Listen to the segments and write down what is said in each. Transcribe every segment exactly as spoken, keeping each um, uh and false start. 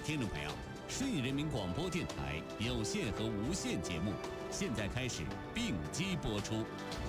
听众朋友，顺义人民广播电台有线和无线节目现在开始并机播出。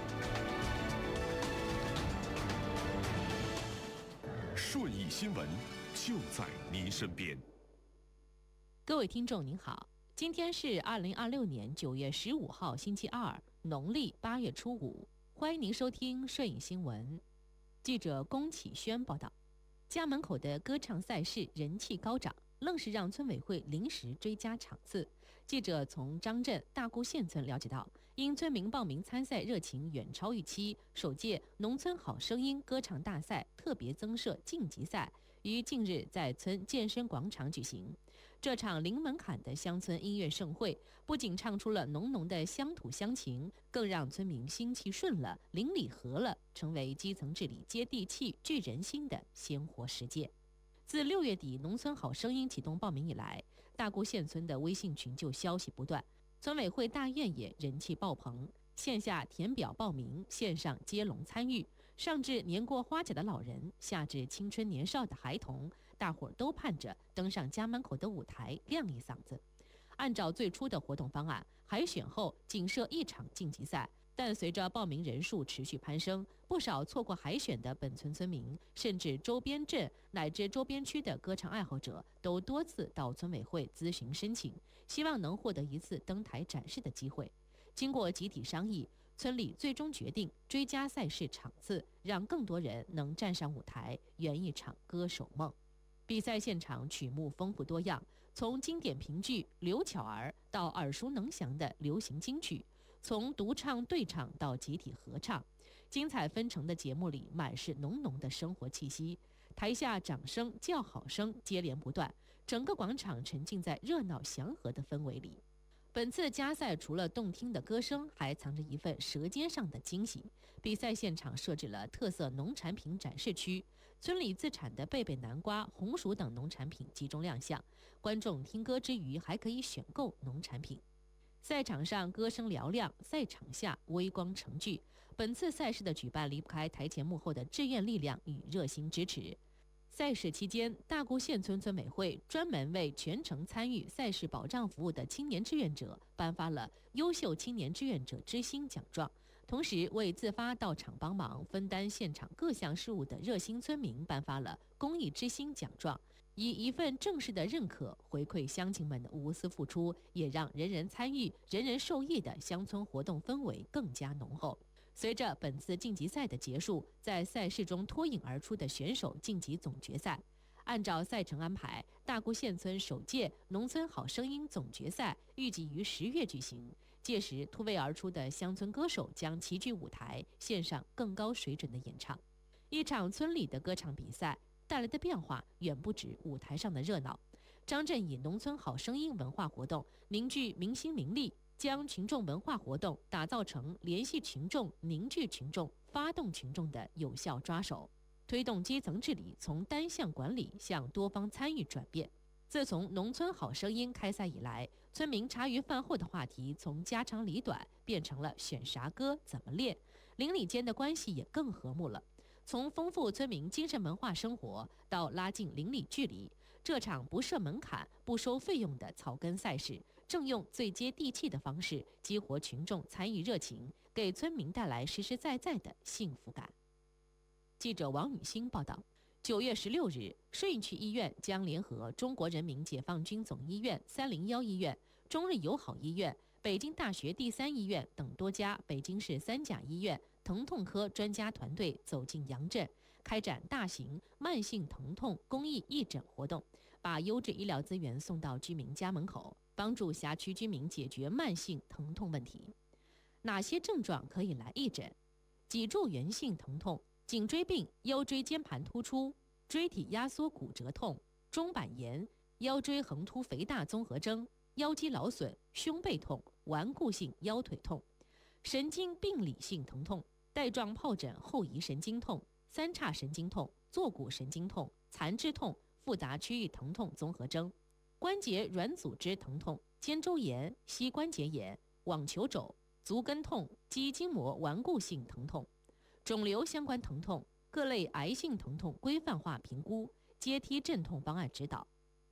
顺义新闻就在您身边。 各位听众您好，今天是二零二六年九月十五号星期二，农历八月初五，欢迎您收听顺义新闻。记者龚启轩报道，家门口的歌唱赛事人气高涨，愣是让村委会临时追加场次。记者从张镇大沽县村了解到，因村民报名参赛热情远超预期，首届农村好声音歌唱大赛特别增设晋级赛，于近日在村健身广场举行。这场零门槛的乡村音乐盛会，不仅唱出了浓浓的乡土乡情，更让村民心气顺了，邻里和了，成为基层治理接地气、聚人心的鲜活实践。自六月底农村好声音启动报名以来，大沽县村的微信群就消息不断，村委会大院也人气爆棚，线下填表报名，线上接龙参与，上至年过花甲的老人，下至青春年少的孩童，大伙儿都盼着登上家门口的舞台亮一嗓子。按照最初的活动方案，海选后仅设一场晋级赛，但随着报名人数持续攀升，不少错过海选的本村村民，甚至周边镇乃至周边区的歌唱爱好者，都多次到村委会咨询申请，希望能获得一次登台展示的机会。经过集体商议，村里最终决定追加赛事场次，让更多人能站上舞台，圆一场歌手梦。比赛现场曲目丰富多样，从经典评剧《刘巧儿》到耳熟能详的流行金曲，从独唱对唱到集体合唱，精彩纷呈的节目里满是浓浓的生活气息，台下掌声叫好声接连不断，整个广场沉浸在热闹祥和的氛围里。本次加赛除了动听的歌声，还藏着一份舌尖上的惊喜。比赛现场设置了特色农产品展示区，村里自产的贝贝南瓜、红薯等农产品集中亮相，观众听歌之余还可以选购农产品。赛场上歌声嘹亮，赛场下微光成聚。本次赛事的举办离不开台前幕后的志愿力量与热心支持。赛事期间，大沽县村村委会专门为全程参与赛事保障服务的青年志愿者颁发了优秀青年志愿者之星奖状，同时为自发到场帮忙分担现场各项事务的热心村民颁发了公益之星奖状，以一份正式的认可回馈乡亲们的无私付出，也让人人参与、人人受益的乡村活动氛围更加浓厚。随着本次晋级赛的结束，在赛事中脱颖而出的选手晋级总决赛。按照赛程安排，大沽县村首届农村好声音总决赛预计于十月举行，届时突围而出的乡村歌手将齐聚舞台，献上更高水准的演唱。一场村里的歌唱比赛带来的变化远不止舞台上的热闹。张镇以农村好声音文化活动凝聚民心民力，将群众文化活动打造成联系群众、凝聚群众、发动群众的有效抓手，推动基层治理从单项管理向多方参与转变。自从农村好声音开赛以来，村民茶余饭后的话题从家长里短变成了选啥歌、怎么练，邻里间的关系也更和睦了。从丰富村民精神文化生活到拉近邻里距离，这场不设门槛、不收费用的草根赛事，正用最接地气的方式激活群众参与热情，给村民带来实实在在的幸福感。记者王雨欣报道，九月十六日，顺义区医院将联合中国人民解放军总医院、三零一医院、中日友好医院、北京大学第三医院等多家北京市三甲医院疼痛科专家团队走进杨镇，开展大型慢性疼痛公益义诊活动，把优质医疗资源送到居民家门口，帮助辖区居民解决慢性疼痛问题。哪些症状可以来义诊？脊柱源性疼痛、颈椎病、腰椎间盘突出、椎体压缩骨折痛、中板炎、腰椎横突肥大综合征、腰肌劳损、胸背痛、顽固性腰腿痛。神经病理性疼痛、带状疱疹后遗神经痛、三叉神经痛、坐骨神经痛、残肢痛、复杂区域疼痛综合征。关节软组织疼痛、肩周炎、膝关节炎、网球肘、足跟痛、肌筋膜顽固性疼痛。肿瘤相关疼痛、各类癌性疼痛规范化评估、阶梯镇痛方案指导。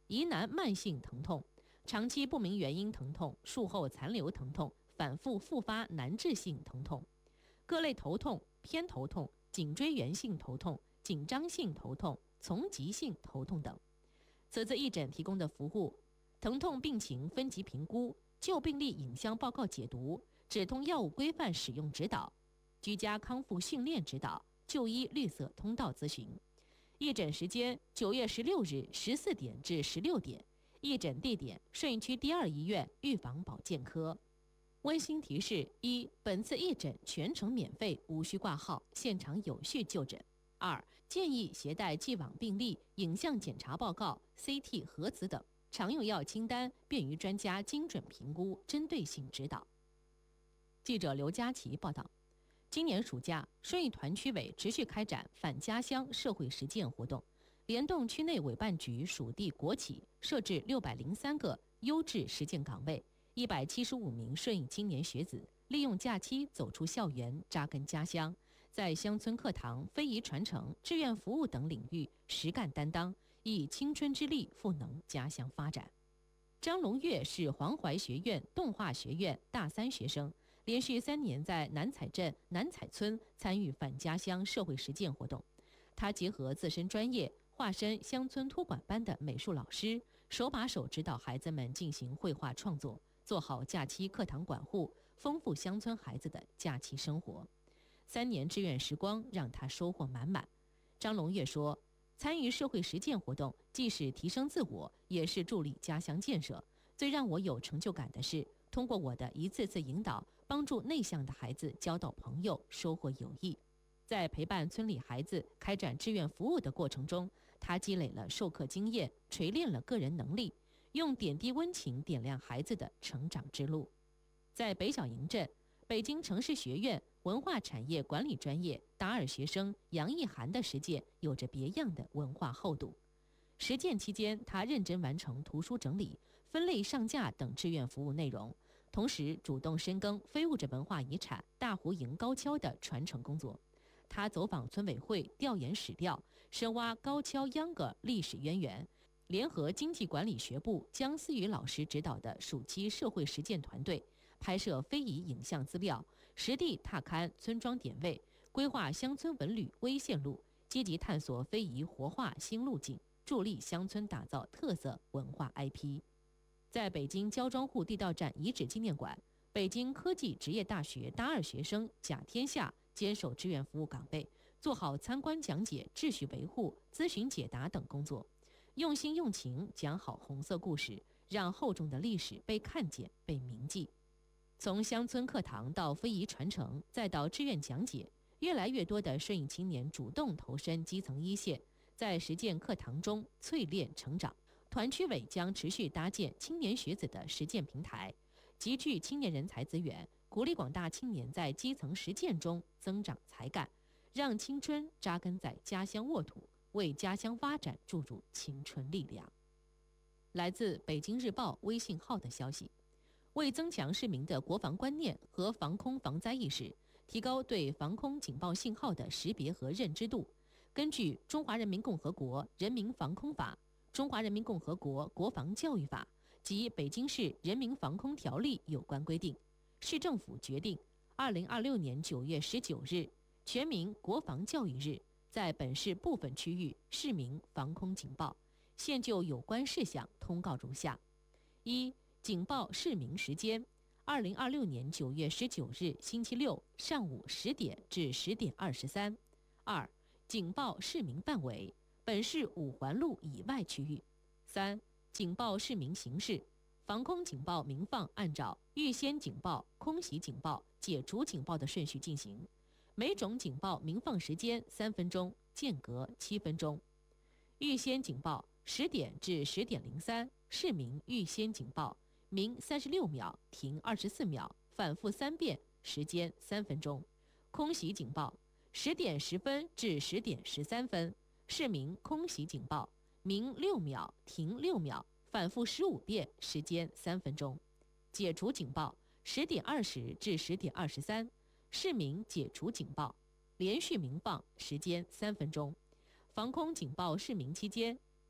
疑难慢性疼痛、长期不明原因疼痛、术后残留疼痛、反复复发难治性疼痛、各类头痛、偏头痛、颈椎源性头痛、紧张性头痛、丛集性头痛等。此次义诊提供的服务：疼痛病情分级评估、旧病例影像报告解读、止痛药物规范使用指导、居家康复训练指导、就医绿色通道咨询。义诊时间：九月十六日十四点至十六点。义诊地点：顺义区第二医院预防保健科。温馨提示：一、本次义诊全程免费，无需挂号，现场有序就诊。二、建议携带既往病历、影像检查报告、C T 核磁等，常用药清单，便于专家精准评估，针对性指导。记者刘佳琪报道。今年暑假，顺义团区委持续开展返家乡社会实践活动，联动区内委办局属地国企，设置六百零三个优质实践岗位，一百七十五名顺义青年学子利用假期走出校园，扎根家乡，在乡村课堂、非遗传承、志愿服务等领域实干担当，以青春之力赋能家乡发展。张龙月是黄淮学院动画学院大三学生，连续三年在南彩镇南彩村参与返家乡社会实践活动。他结合自身专业，化身乡村托管班的美术老师，手把手指导孩子们进行绘画创作，做好假期课堂管护，丰富乡村孩子的假期生活。三年志愿时光让他收获满满。张龙月说，参与社会实践活动，既是提升自我，也是助力家乡建设。最让我有成就感的是，通过我的一次次引导，帮助内向的孩子交到朋友，收获友谊。在陪伴村里孩子开展志愿服务的过程中，他积累了授课经验，锤炼了个人能力，用点滴温情点亮孩子的成长之路。在北小营镇，北京城市学院文化产业管理专业大二学生杨艺涵的实践有着别样的文化厚度。实践期间，他认真完成图书整理、分类上架等志愿服务内容，同时主动深耕非物质文化遗产大湖营高跷的传承工作。他走访村委会，调研史料，深挖高跷秧歌历史渊源，联合经济管理学部姜思雨老师指导的暑期社会实践团队，拍摄非遗影像资料，实地踏勘村庄点位，规划乡村文旅微线路，积极探索非遗活化新路径，助力乡村打造特色文化 I P。 在北京焦庄户地道站遗址纪念馆，北京科技职业大学大二学生贾天下坚守志愿服务岗位，做好参观讲解、秩序维护、咨询解答等工作，用心用情讲好红色故事，让厚重的历史被看见、被铭记。从乡村课堂到非遗传承，再到志愿讲解，越来越多的顺义青年主动投身基层一线，在实践课堂中淬炼成长。团区委将持续搭建青年学子的实践平台，集聚青年人才资源，鼓励广大青年在基层实践中增长才干，让青春扎根在家乡沃土，为家乡发展注入青春力量。来自北京日报微信号的消息，为增强市民的国防观念和防空防灾意识，提高对防空警报信号的识别和认知度，根据《中华人民共和国人民防空法》、《中华人民共和国国防教育法》及《北京市人民防空条例》有关规定，市政府决定二零二六年九月十九日全民国防教育日，在本市部分区域市民防空警报。现就有关事项通告如下：一、警报市民时间：二零二六年九月十九日星期六上午十点至十点二十三。二、警报市民范围：本市五环路以外区域。三、警报市民形式：防空警报鸣放按照预先警报、空袭警报、解除警报的顺序进行，每种警报鸣放时间三分钟，间隔七分钟。预先警报十点至十点零三，市民预先警报，鸣三十六秒，停二十四秒，反复三遍，时间三分钟。空袭警报十点十分至十点十三分，市民空袭警报，鸣六秒，停六秒，反复十五遍，时间三分钟。解除警报十点二十至十点二十三，市民解除警报，连续鸣放，时间三分钟。防空警报市鸣期间，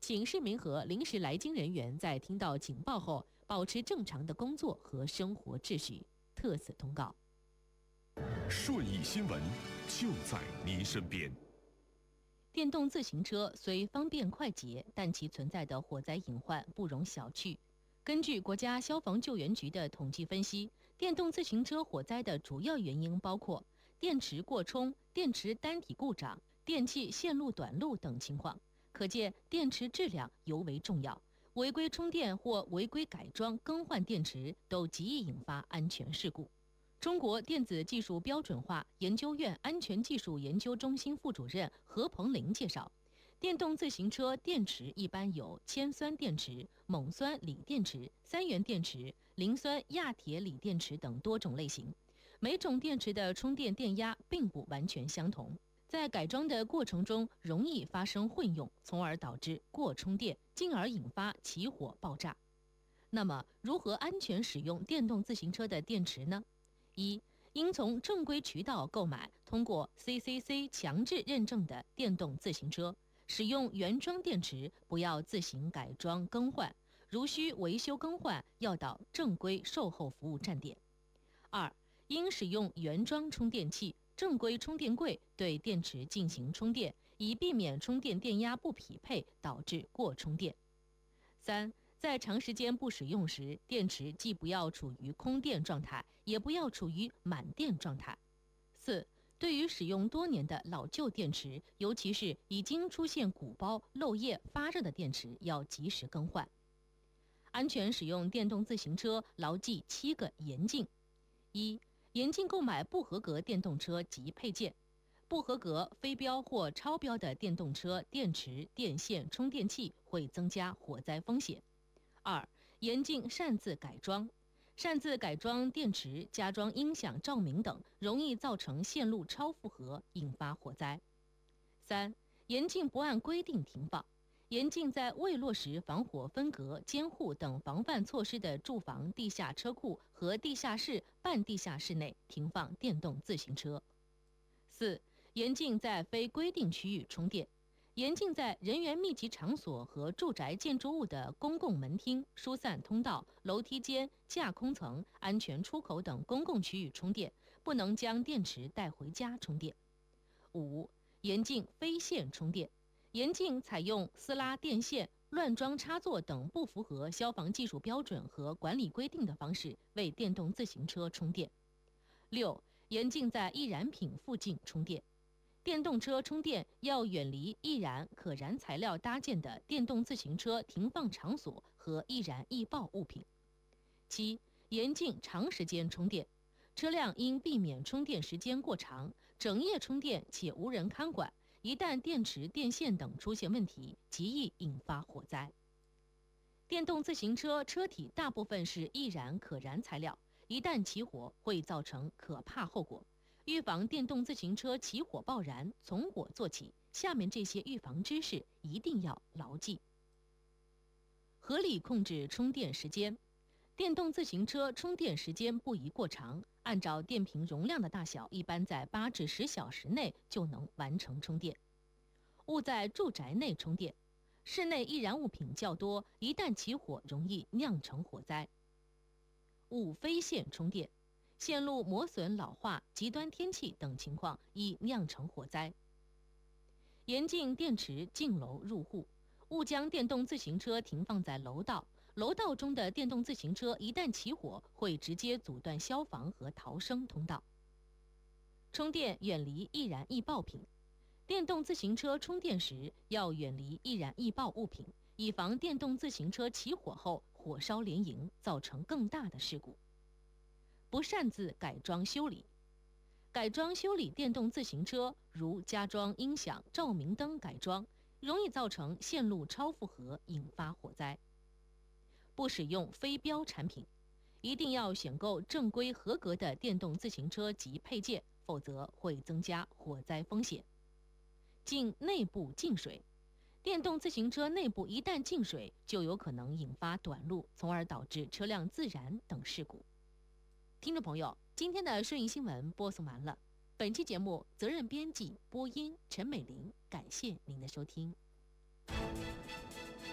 请市民和临时来京人员在听到警报后，保持正常的工作和生活秩序。特此通告。 顺义新闻就在您身边。 电动自行车虽方便快捷，但其存在的火灾隐患不容小觑。根据国家消防救援局的统计分析，电动自行车火灾的主要原因包括电池过充、电池单体故障、电器线路短路等情况。可见电池质量尤为重要，违规充电或违规改装更换电池都极易引发安全事故。中国电子技术标准化研究院安全技术研究中心副主任何鹏林介绍，电动自行车电池一般有铅酸电池、锰酸锂电池、三元电池、磷酸亚铁锂电池等多种类型，每种电池的充电电压并不完全相同，在改装的过程中容易发生混用，从而导致过充电，进而引发起火爆炸。那么，如何安全使用电动自行车的电池呢？一、应从正规渠道购买通过 C C C 强制认证的电动自行车，使用原装电池，不要自行改装更换，如需维修更换，要到正规售后服务站点。二、应使用原装充电器、正规充电柜对电池进行充电，以避免充电电压不匹配导致过充电。三、在长时间不使用时，电池既不要处于空电状态，也不要处于满电状态。四、对于使用多年的老旧电池，尤其是已经出现鼓包、漏液、发热的电池，要及时更换。安全使用电动自行车，牢记七个严禁：一、严禁购买不合格电动车及配件。不合格、非标或超标的电动车电池、电线、充电器会增加火灾风险。二、严禁擅自改装。擅自改装电池、加装音响、照明等，容易造成线路超负荷，引发火灾。三、严禁不按规定停放。严禁在未落实防火分隔、监护等防范措施的住房地下车库和地下室、半地下室内停放电动自行车。四、严禁在非规定区域充电。严禁在人员密集场所和住宅建筑物的公共门厅、疏散通道、楼梯间、架空层、安全出口等公共区域充电，不能将电池带回家充电。五、严禁非线充电。严禁采用私拉电线、乱装插座等不符合消防技术标准和管理规定的方式为电动自行车充电。六、严禁在易燃品附近充电。电动车充电要远离易燃可燃材料搭建的电动自行车停放场所和易燃易爆物品。七、严禁长时间充电，车辆应避免充电时间过长，整夜充电且无人看管，一旦电池、电线等出现问题，极易引发火灾。电动自行车车体大部分是易燃可燃材料，一旦起火会造成可怕后果。预防电动自行车起火爆燃，从我做起。下面这些预防知识一定要牢记。合理控制充电时间。电动自行车充电时间不宜过长，按照电瓶容量的大小，一般在八至十小时内就能完成充电。勿在住宅内充电，室内易燃物品较多，一旦起火容易酿成火灾。勿非线充电。线路磨损、老化、极端天气等情况易酿成火灾。严禁电池进楼入户，勿将电动自行车停放在楼道。楼道中的电动自行车一旦起火，会直接阻断消防和逃生通道。充电远离易燃易爆品。电动自行车充电时要远离易燃易爆物品，以防电动自行车起火后火烧连营，造成更大的事故。不擅自改装修理。改装修理电动自行车，如加装音响、照明灯改装，容易造成线路超负荷，引发火灾。不使用非标产品，一定要选购正规合格的电动自行车及配件，否则会增加火灾风险。禁内部进水。电动自行车内部一旦进水，就有可能引发短路，从而导致车辆自燃等事故。听众朋友，今天的顺义新闻播送完了。本期节目责任编辑播音陈美玲，感谢您的收听。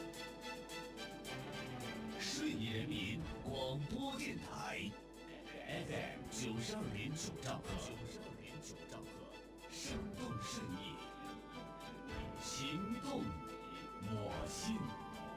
播电台 ，F M 九十二点九兆赫。